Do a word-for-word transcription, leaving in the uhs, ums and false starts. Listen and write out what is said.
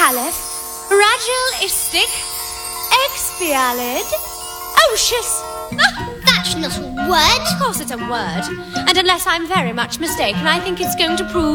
caliph, ragilistic, expialid, ocious. That's not a word. Of course it's a word. And unless I'm very much mistaken, I think it's going to prove